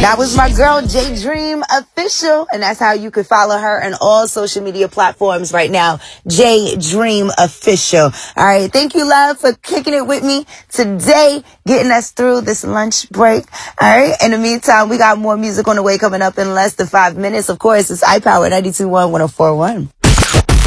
That was my girl, J Dream Official. And that's how you could follow her on all social media platforms right now. J Dream Official. All right. Thank you, love, for kicking it with me today, getting us through this lunch break. All right. In the meantime, we got more music on the way coming up in less than 5 minutes. Of course, it's iPower 92.1 104.1.